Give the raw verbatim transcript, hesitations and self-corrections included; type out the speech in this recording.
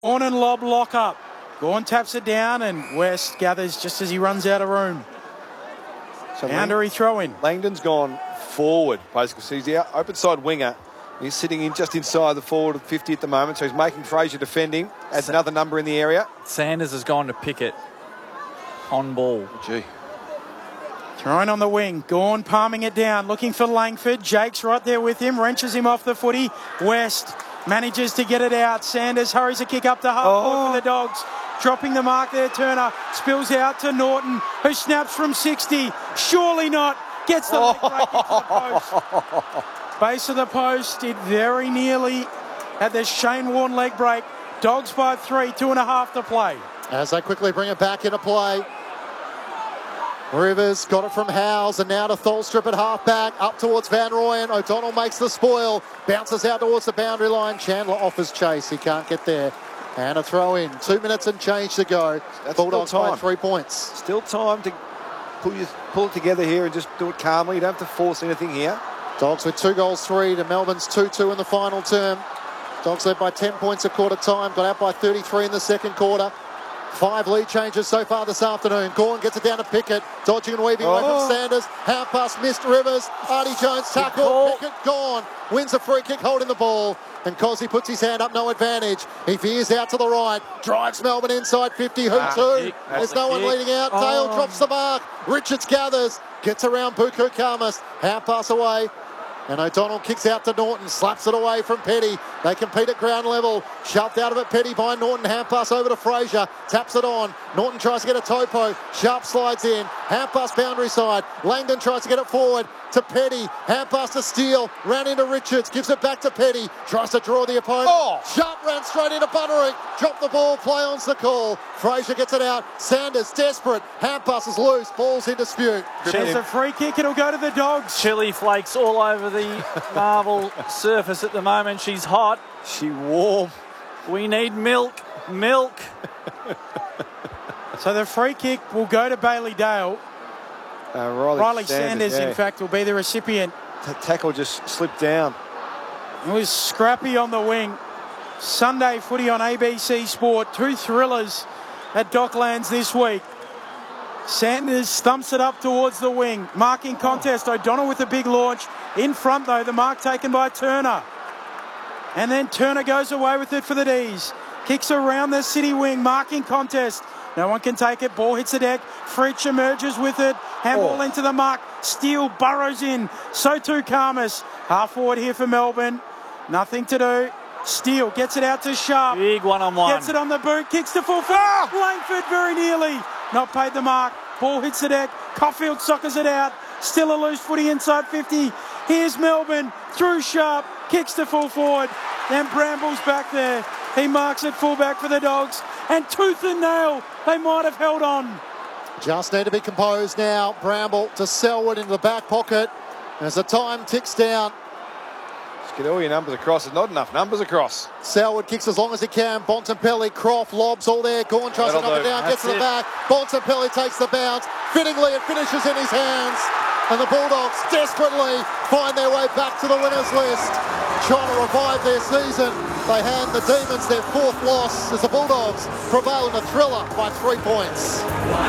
On and lob lock up. Gawn taps it down and West gathers just as he runs out of room. So boundary throw in. Langdon's gone forward, basically. So he's the open side winger. He's sitting in just inside the forward fifty at the moment, so he's making Fraser defending. Adds Sa another number in the area. Sanders has gone to Pickett on ball. Gee. Thrown on the wing. Gawn palming it down, looking for Langford. Jake's right there with him, wrenches him off the footy. West manages to get it out. Sanders hurries a kick up the half oh. for the Dogs. Dropping the mark there, Turner spills out to Norton, who snaps from sixty. Surely not. Gets the leg break into the post. Base of the post, it very nearly had the Shane Warne leg break. Dogs by three, two and a half to play. As they quickly bring it back into play. Rivers got it from Howes and now to Tholstrup at half-back, up towards Van Rooyen. O'Donnell makes the spoil, bounces out towards the boundary line. Chandler offers chase, he can't get there. And a throw in, two minutes and change to go. That's Bulldogs by three points. Still time to pull, you, pull it together here and just do it calmly. You don't have to force anything here. Dogs with two goals, three to Melbourne's two two in the final term. Dogs led by ten points at quarter time, got out by thirty-three in the second quarter. Five lead changes so far this afternoon. Gawn gets it down to Pickett, dodging and weaving oh. away from Sanders. Half pass missed Rivers. Artie Jones tackle. Pickett gone. Wins a free kick holding the ball. And Cosy puts his hand up, no advantage. He veers out to the right. Drives Melbourne inside fifty. Who ah, to? kick. There's no one leading out. Oh. Dale drops the mark. Richards gathers. Gets around Buku Khamis. Half pass away. And O'Donnell kicks out to Norton, slaps it away from Petty. They compete at ground level. Shoved out of it, Petty by Norton. Hand pass over to Fraser. Taps it on. Norton tries to get a topo. Sharp slides in. Hand pass boundary side. Langdon tries to get it forward to Petty. Hand pass to Steele. Round into Richards. Gives it back to Petty. Tries to draw the opponent. Oh. Sharp ran straight into Buttering. Dropped the ball. Play on's the call. Fraser gets it out. Sanders desperate. Hand pass is loose. Ball's in dispute. There's a free kick. It'll go to the Dogs. Chili flakes all over the marble surface at the moment. She's hot. She warm. We need milk. Milk. So the free kick will go to Bailey Dale. Uh, Riley, Riley Sanders, Sanders, yeah. in fact, will be the recipient. The tackle just slipped down. It was scrappy on the wing. Sunday footy on A B C Sport. Two thrillers at Docklands this week. Sanders stumps it up towards the wing. Marking contest. O'Donnell with a big launch. In front, though, the mark taken by Turner. And then Turner goes away with it for the D's. Kicks around the city wing. Marking contest. No one can take it. Ball hits the deck. Fritsch emerges with it. Handball oh. into the mark. Steele burrows in. So too Khamis. Half forward here for Melbourne. Nothing to do. Steele gets it out to Sharp. Big one-on-one. Gets it on the boot. Kicks to full forward. Ah! Langford very nearly. Not paid the mark. Ball hits the deck. Caulfield soccers it out. Still a loose footy inside fifty. Here's Melbourne. Through Sharp. Kicks to full forward. Then Bramble's back there. He marks it fullback for the Dogs. And tooth and nail, they might have held on. Just need to be composed now. Bramble to Selwood into the back pocket as the time ticks down. Just get all your numbers across. There's not enough numbers across. Selwood kicks as long as he can. Bontempelli, Croft, lobs all there. Gawn tries That'll to knock do. it down, That's gets to the it. back. Bontempelli takes the bounce. Fittingly, it finishes in his hands. And the Bulldogs desperately find their way back to the winners list. Trying to revive their season. They hand the Demons their fourth loss as the Bulldogs prevail in a thriller by three points.